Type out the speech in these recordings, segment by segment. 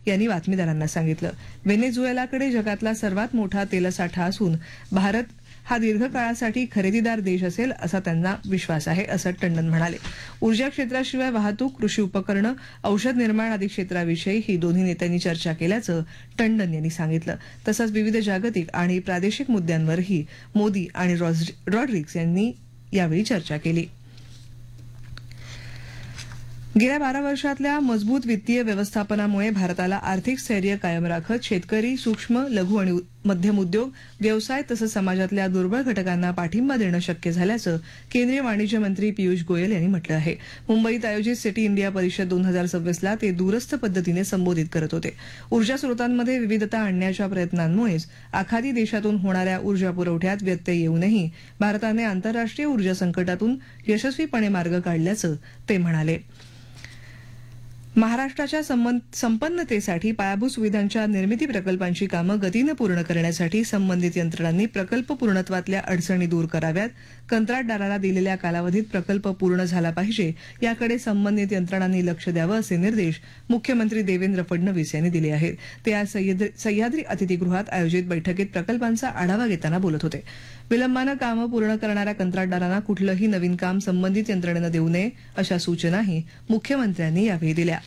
यांनी बातमीदारांना सांगितलं. व्हेनेझुएलाकडे जगातला सर्वात मोठा तेलसाठा असून भारत हा दीर्घकाळासाठी खरेदीदार देश असेल असा त्यांना विश्वास आहे, असं टंडन म्हणाले. ऊर्जा क्षेत्राशिवाय वाहतूक, कृषी उपकरणं, औषध निर्माण आदी क्षेत्राविषयी ही दोन्ही नेत्यांनी चर्चा केल्याचं टंडन यांनी सांगितलं. तसंच विविध जागतिक आणि प्रादेशिक मुद्द्यांवरही मोदी आणि रॉड्रिक्स यांनी यावेळी चर्चा केली. गेल्या 12 वर्षातल्या मजबूत वित्तीय व्यवस्थापनामुळे भारताला आर्थिक स्थैर्य कायम राखत शेतकरी, सूक्ष्म, लघु आणि मध्यम उद्योग, व्यवसाय तसंच समाजातल्या दुर्बळ घटकांना पाठिंबा देणं शक्य झाल्याचं केंद्रीय वाणिज्य मंत्री पियुष गोयल यांनी म्हटलं आहे. मुंबईत आयोजित सिटी इंडिया परिषद 2026ला ते दूरस्थ पद्धतीने संबोधित करत होते. ऊर्जा स्रोतांमध्ये विविधता आणण्याच्या प्रयत्नांमुळेच आखाती देशातून होणाऱ्या ऊर्जा पुरवठ्यात व्यत्यय येऊनही भारताने आंतरराष्ट्रीय ऊर्जा संकटातून यशस्वीपणे मार्ग काढल्याचं ते म्हणाले. महाराष्ट्राच्या संपन्नतेसाठी पायाभूत सुविधांच्या निर्मिती प्रकल्पांची कामं गतीनं पूर्ण करण्यासाठी संबंधित यंत्रणांनी प्रकल्प पूर्णत्वातल्या अडचणी दूर कराव्यात. कंत्राटदाराला दिलेल्या कालावधीत प्रकल्प पूर्ण झाला पाहिजे याकडे संबंधित यंत्रणांनी लक्ष द्यावं असे निर्देश मुख्यमंत्री देवेंद्र फडणवीस यांनी दिले आहेत. ते आज सह्याद्री अतिथीगृहात आयोजित बैठकीत प्रकल्पांचा आढावा घेताना बोलत होते. विलंबानं कामं पूर्ण करणाऱ्या कंत्राटदारांना कुठलंही नवीन काम संबंधित यंत्रणेनं देऊ नये अशा सूचनाही मुख्यमंत्र्यांनी यावेळी दिल्या.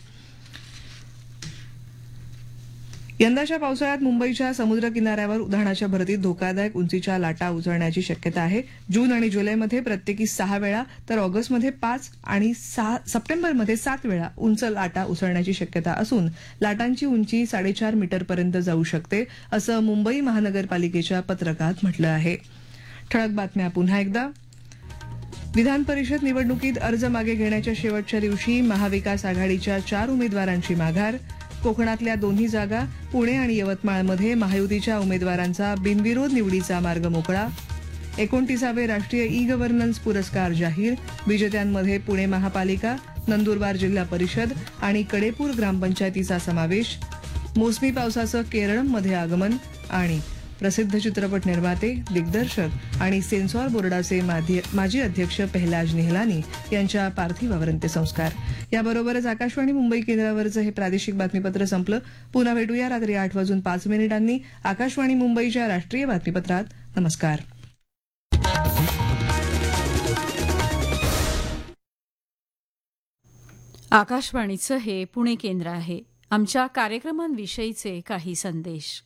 यंदाच्या पावसाळ्यात मुंबईच्या समुद्र किनाऱ्यावर उधाणाच्या भरतीत धोकादायक उंचीच्या लाटा उसळण्याची शक्यता आहे. जून आणि जुलैमध्ये प्रत्येकी 6 वेळा तर ऑगस्टमध्ये 5 आणि सप्टेंबरमध्ये 7 वेळा उंच लाटा उसळण्याची शक्यता असून लाटांची उंची 4.5 मीटरपर्यंत जाऊ शकते, असं मुंबई महानगरपालिकेच्या पत्रकात म्हटलं आहे. ठळक बातम्या पुन्हा एकदा. विधान परिषद निवडणुकीत अर्ज मागे घेण्याच्या शेवटच्या दिवशी महाविकास आघाडीच्या 4 उमेदवारांची माघार. कोकणातल्या दोन्ही जागा पुणे आणि यवतमाळमध्ये महायुतीच्या उमेदवारांचा बिनविरोध निवडीचा मार्ग मोकळा. 29वे राष्ट्रीय ई गव्हर्नन्स पुरस्कार जाहीर. विजेत्यांमध्ये पुणे महापालिका, नंदुरबार जिल्हा परिषद आणि कडेपूर ग्रामपंचायतीचा समावेश. मोसमी पावसाचं केरळमध्ये आगमन. आणि प्रसिद्ध चित्रपट निर्माते, दिग्दर्शक आणि सेन्सॉर बोर्डाचे माजी अध्यक्ष पेहलाज निहलानी यांच्या पार्थिवावर अंत्यसंस्कार. याबरोबरच आकाशवाणी मुंबई केंद्रावरचं हे प्रादेशिक बातमीपत्र संपलं. पुन्हा भेटूया रात्री 8:05 आकाशवाणी मुंबईच्या राष्ट्रीय बातमीपत्रात. नमस्कार. आकाशवाणीचं हे पुणे केंद्र आहे. आमच्या कार्यक्रमांविषयीचे काही संदेश.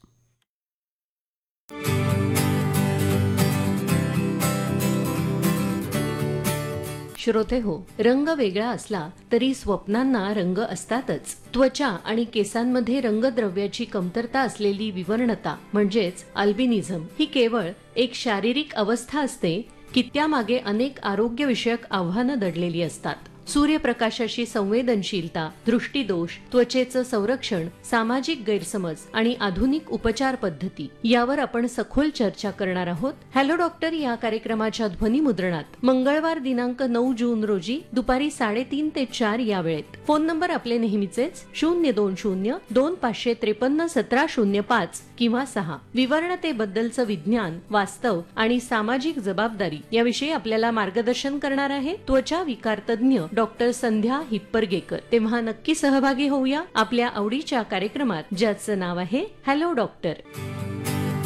श्रोते हो, रंग वेगळा असला तरी स्वप्नांना रंग असतातच. त्वचा आणि केसांमध्ये रंगद्रव्याची कमतरता असलेली विवर्णता म्हणजेच अल्बिनिझम ही केवळ एक शारीरिक अवस्था असते की त्यामागे अनेक आरोग्यविषयक आव्हानं दडलेली असतात. सूर्यप्रकाशाशी संवेदनशीलता, दृष्टीदोष, त्वचेचं संरक्षण, सामाजिक गैरसमज आणि आधुनिक उपचार पद्धती यावर आपण सखोल चर्चा करणार आहोत. हॅलो डॉक्टर या कार्यक्रमाच्या ध्वनिमुद्रणात मंगळवार दिनांक 9 जून रोजी दुपारी 3:30 ते 4 या वेळेत. फोन नंबर आपले नेहमीचेच 02025531705 किंवा 6. विवर्णतेबद्दलचं विज्ञान, वास्तव आणि सामाजिक जबाबदारी याविषयी आपल्याला मार्गदर्शन करणार आहे त्वचा विकार तज्ञ डॉक्टर संध्या हिप्परगेकर. तेव्हा नक्की सहभागी होऊया आपल्या आवडीच्या कार्यक्रमात, ज्याचं नाव आहे हॅलो डॉक्टर.